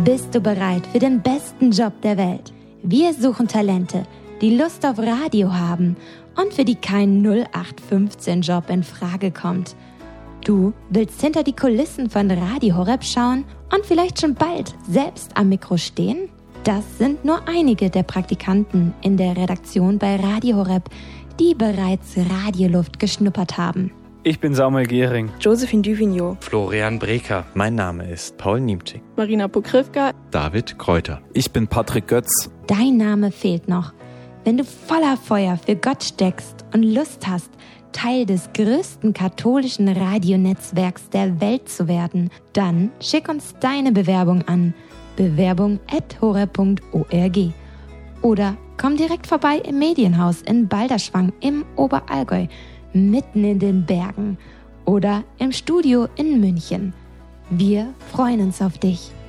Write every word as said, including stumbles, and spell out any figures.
Bist du bereit für den besten Job der Welt? Wir suchen Talente, die Lust auf Radio haben und für die kein null acht fünfzehn Job in Frage kommt. Du willst hinter die Kulissen von Radio Horeb schauen und vielleicht schon bald selbst am Mikro stehen? Das sind nur einige der Praktikanten in der Redaktion bei Radio Horeb, die bereits Radioluft geschnuppert haben. Ich bin Samuel Gehring. Josephine Duvigneau. Florian Breker. Mein Name ist Paul Niemczyk. Marina Pokrivka. David Kräuter. Ich bin Patrick Götz. Dein Name fehlt noch. Wenn du voller Feuer für Gott steckst und Lust hast, Teil des größten katholischen Radionetzwerks der Welt zu werden, dann schick uns deine Bewerbung an bewerbung at horeb punkt org oder komm direkt vorbei im Medienhaus in Balderschwang im Oberallgäu, mitten in den Bergen oder im Studio in München. Wir freuen uns auf dich.